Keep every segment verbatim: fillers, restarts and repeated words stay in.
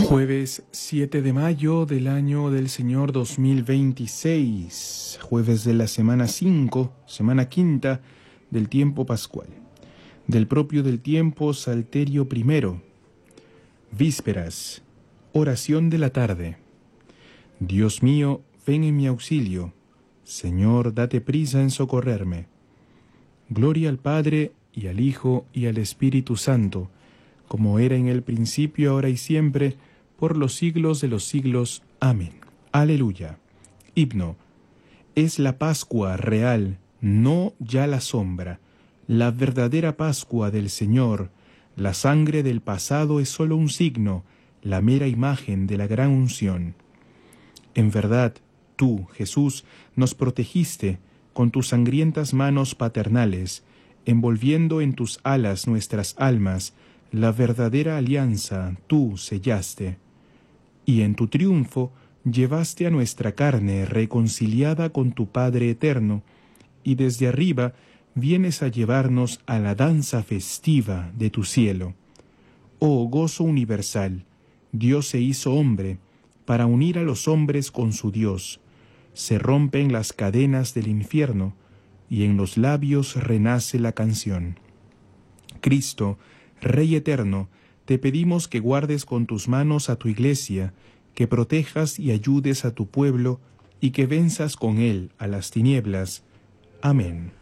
Jueves siete de mayo del año del Señor dos mil veintiséis, jueves de la semana cinco, semana quinta del tiempo pascual. Del propio del tiempo, Salterio primero. Vísperas, oración de la tarde. Dios mío, ven en mi auxilio. Señor, date prisa en socorrerme. Gloria al Padre, y al Hijo, y al Espíritu Santo, como era en el principio, ahora y siempre, por los siglos de los siglos. Amén. Aleluya. Himno. Es la Pascua real, no ya la sombra, la verdadera Pascua del Señor. La sangre del pasado es sólo un signo, la mera imagen de la gran unción. En verdad, tú, Jesús, nos protegiste con tus sangrientas manos paternales, envolviendo en tus alas nuestras almas. La verdadera alianza tú sellaste, y en tu triunfo llevaste a nuestra carne reconciliada con tu Padre eterno, y desde arriba vienes a llevarnos a la danza festiva de tu cielo. Oh gozo universal, Dios se hizo hombre para unir a los hombres con su Dios. Se rompen las cadenas del infierno, y en los labios renace la canción. Cristo, Rey eterno, te pedimos que guardes con tus manos a tu iglesia, que protejas y ayudes a tu pueblo, y que venzas con él a las tinieblas. Amén.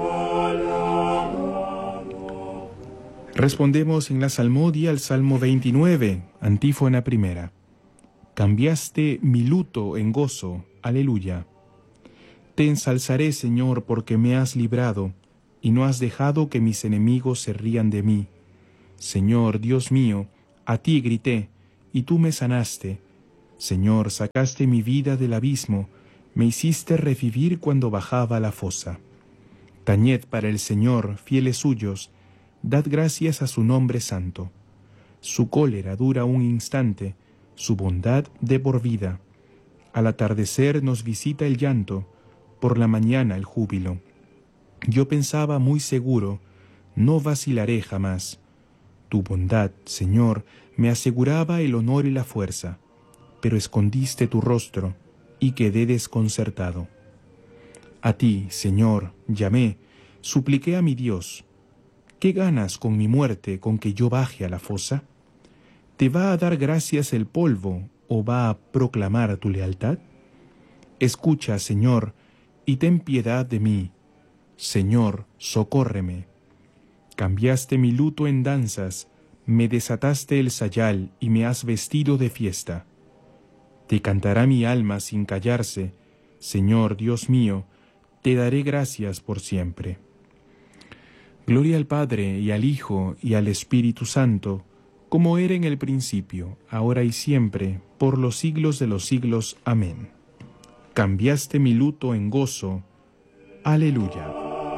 Respondemos en la salmodia al Salmo veintinueve, antífona primera. Cambiaste mi luto en gozo. Aleluya. Te ensalzaré, Señor, porque me has librado, y no has dejado que mis enemigos se rían de mí. Señor, Dios mío, a ti grité, y tú me sanaste. Señor, sacaste mi vida del abismo, me hiciste revivir cuando bajaba a la fosa. Tañed para el Señor, fieles suyos, dad gracias a su nombre santo. Su cólera dura un instante, su bondad de por vida. Al atardecer nos visita el llanto, por la mañana el júbilo. Yo pensaba muy seguro, no vacilaré jamás. Tu bondad, Señor, me aseguraba el honor y la fuerza, pero escondiste tu rostro, y quedé desconcertado. A ti, Señor, llamé, supliqué a mi Dios. ¿Qué ganas con mi muerte, con que yo baje a la fosa? ¿Te va a dar gracias el polvo, o va a proclamar tu lealtad? Escucha, Señor, y ten piedad de mí. Señor, socórreme. Cambiaste mi luto en danzas, me desataste el sayal y me has vestido de fiesta. Te cantará mi alma sin callarse, Señor Dios mío, te daré gracias por siempre. Gloria al Padre y al Hijo y al Espíritu Santo, como era en el principio, ahora y siempre, por los siglos de los siglos. Amén. Cambiaste mi luto en gozo. Aleluya.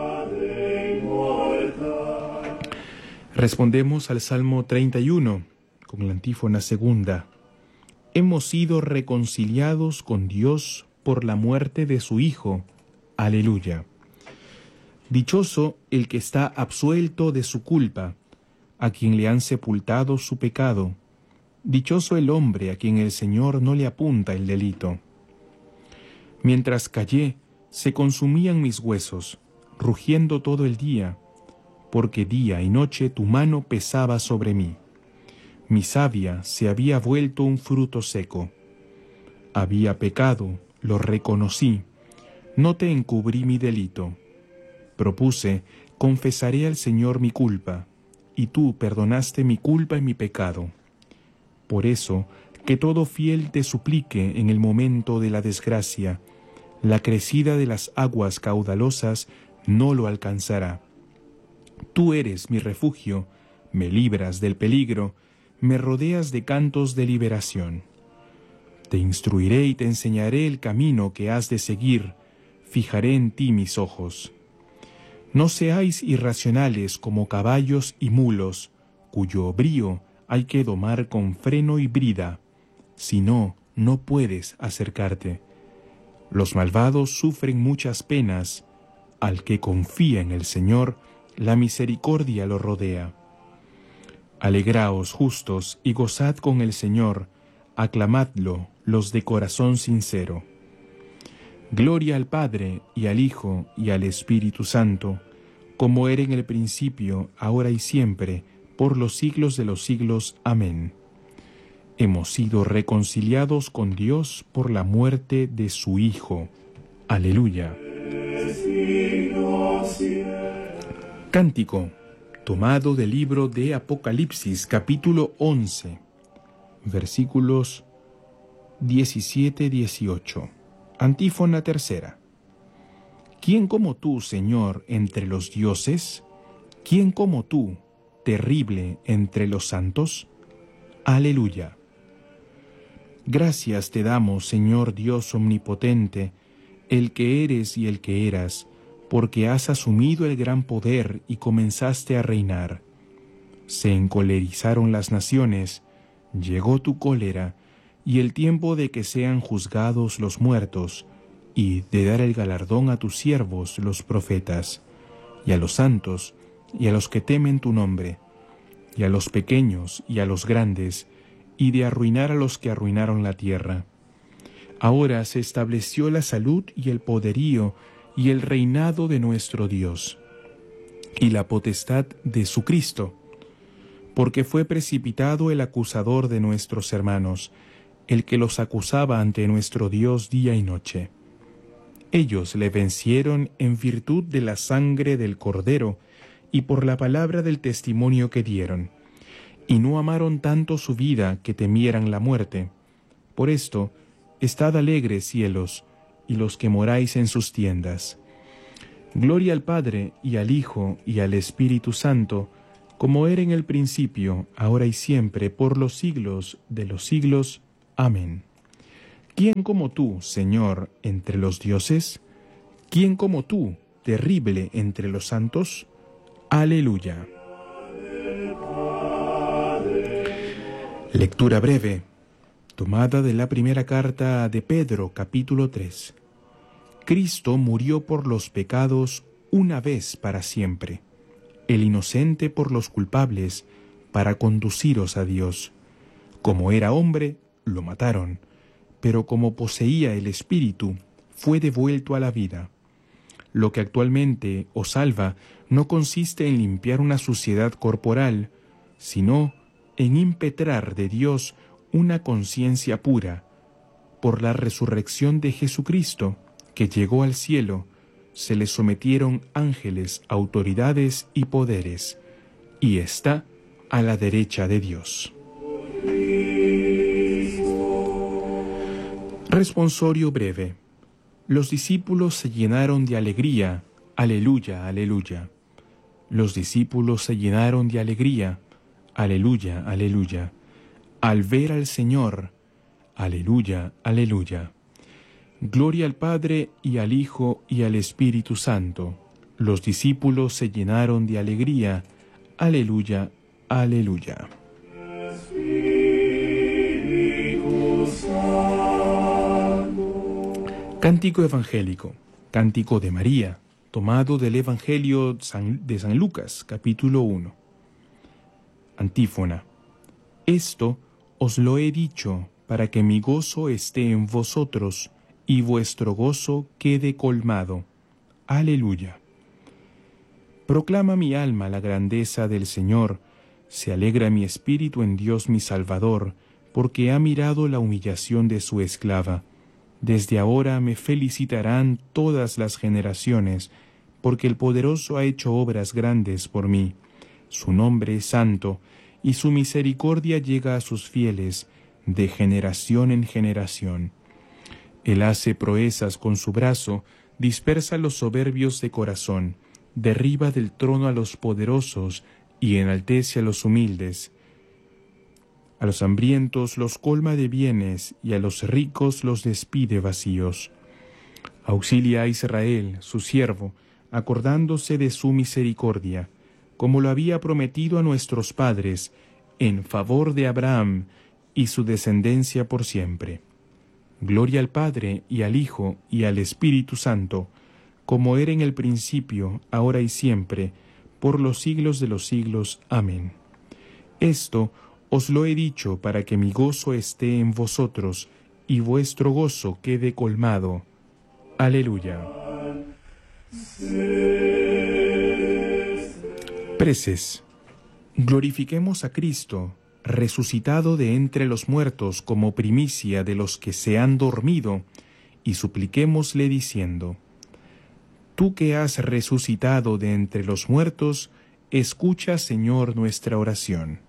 Respondemos al Salmo treinta y uno, con la antífona segunda. Hemos sido reconciliados con Dios por la muerte de su Hijo. Aleluya. Dichoso el que está absuelto de su culpa, a quien le han sepultado su pecado. Dichoso el hombre a quien el Señor no le apunta el delito. Mientras callé, se consumían mis huesos, rugiendo todo el día, porque día y noche tu mano pesaba sobre mí. Mi savia se había vuelto un fruto seco. Había pecado, lo reconocí, no te encubrí mi delito. Propuse, confesaré al Señor mi culpa, y tú perdonaste mi culpa y mi pecado. Por eso, que todo fiel te suplique en el momento de la desgracia, la crecida de las aguas caudalosas no lo alcanzará. Tú eres mi refugio, me libras del peligro, me rodeas de cantos de liberación. Te instruiré y te enseñaré el camino que has de seguir, fijaré en ti mis ojos. No seáis irracionales como caballos y mulos, cuyo brío hay que domar con freno y brida, si no, no puedes acercarte. Los malvados sufren muchas penas, al que confía en el Señor, la misericordia lo rodea. Alegraos, justos, y gozad con el Señor, aclamadlo los de corazón sincero. Gloria al Padre, y al Hijo, y al Espíritu Santo, como era en el principio, ahora y siempre, por los siglos de los siglos. Amén. Hemos sido reconciliados con Dios por la muerte de su Hijo. Aleluya. Cántico, tomado del libro de Apocalipsis, capítulo once, versículos diecisiete a dieciocho. Antífona tercera. ¿Quién como tú, Señor, entre los dioses? ¿Quién como tú, terrible entre los santos? Aleluya. Gracias te damos, Señor Dios omnipotente, el que eres y el que eras, porque has asumido el gran poder y comenzaste a reinar. Se encolerizaron las naciones, llegó tu cólera, y el tiempo de que sean juzgados los muertos, y de dar el galardón a tus siervos, los profetas, y a los santos, y a los que temen tu nombre, y a los pequeños y a los grandes, y de arruinar a los que arruinaron la tierra. Ahora se estableció la salud y el poderío y el reinado de nuestro Dios, y la potestad de su Cristo, porque fue precipitado el acusador de nuestros hermanos, el que los acusaba ante nuestro Dios día y noche. Ellos le vencieron en virtud de la sangre del Cordero y por la palabra del testimonio que dieron, y no amaron tanto su vida que temieran la muerte. Por esto, estad alegres, cielos, y los que moráis en sus tiendas. Gloria al Padre, y al Hijo, y al Espíritu Santo, como era en el principio, ahora y siempre, por los siglos de los siglos. Amén. ¿Quién como tú, Señor, entre los dioses? ¿Quién como tú, terrible entre los santos? Aleluya. Lectura breve, tomada de la primera carta de Pedro, capítulo tres. Cristo murió por los pecados una vez para siempre, el inocente por los culpables, para conduciros a Dios. Como era hombre, lo mataron, pero como poseía el Espíritu, fue devuelto a la vida. Lo que actualmente os salva no consiste en limpiar una suciedad corporal, sino en impetrar de Dios una conciencia pura. Por la resurrección de Jesucristo, que llegó al cielo, se le sometieron ángeles, autoridades y poderes, y está a la derecha de Dios. Responsorio breve. Los discípulos se llenaron de alegría. Aleluya, aleluya. Los discípulos se llenaron de alegría. Aleluya, aleluya. Al ver al Señor. Aleluya, aleluya. Gloria al Padre, y al Hijo, y al Espíritu Santo. Los discípulos se llenaron de alegría. Aleluya, aleluya. Cántico evangélico, Cántico de María, tomado del Evangelio de San Lucas, capítulo uno. Antífona. Esto os lo he dicho para que mi gozo esté en vosotros y vuestro gozo quede colmado. Aleluya. Proclama mi alma la grandeza del Señor, se alegra mi espíritu en Dios mi Salvador, porque ha mirado la humillación de su esclava. Desde ahora me felicitarán todas las generaciones, porque el Poderoso ha hecho obras grandes por mí. Su nombre es santo, y su misericordia llega a sus fieles, de generación en generación. Él hace proezas con su brazo, dispersa a los soberbios de corazón, derriba del trono a los poderosos, y enaltece a los humildes. A los hambrientos los colma de bienes, y a los ricos los despide vacíos. Auxilia a Israel, su siervo, acordándose de su misericordia, como lo había prometido a nuestros padres, en favor de Abraham y su descendencia por siempre. Gloria al Padre, y al Hijo, y al Espíritu Santo, como era en el principio, ahora y siempre, por los siglos de los siglos. Amén. Esto Os lo he dicho para que mi gozo esté en vosotros y vuestro gozo quede colmado. Aleluya. Preces. Glorifiquemos a Cristo, resucitado de entre los muertos como primicia de los que se han dormido, y supliquémosle diciendo: Tú que has resucitado de entre los muertos, escucha, Señor, nuestra oración.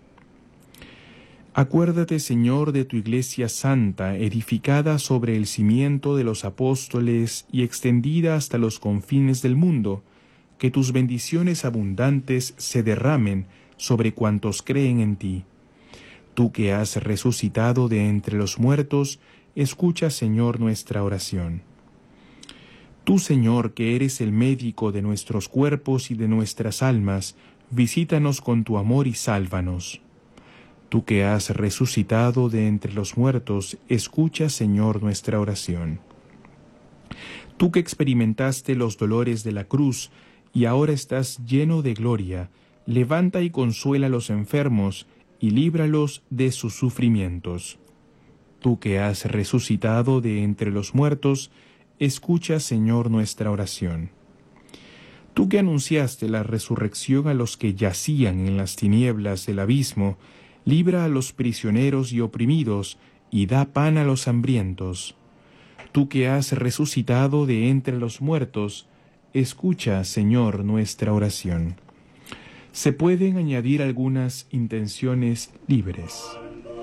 Acuérdate, Señor, de tu Iglesia Santa, edificada sobre el cimiento de los apóstoles y extendida hasta los confines del mundo, que tus bendiciones abundantes se derramen sobre cuantos creen en ti. Tú que has resucitado de entre los muertos, escucha, Señor, nuestra oración. Tú, Señor, que eres el médico de nuestros cuerpos y de nuestras almas, visítanos con tu amor y sálvanos. Tú que has resucitado de entre los muertos, escucha, Señor, nuestra oración. Tú que experimentaste los dolores de la cruz y ahora estás lleno de gloria, levanta y consuela a los enfermos y líbralos de sus sufrimientos. Tú que has resucitado de entre los muertos, escucha, Señor, nuestra oración. Tú que anunciaste la resurrección a los que yacían en las tinieblas del abismo, libra a los prisioneros y oprimidos, y da pan a los hambrientos. Tú que has resucitado de entre los muertos, escucha, Señor, nuestra oración. Se pueden añadir algunas intenciones libres.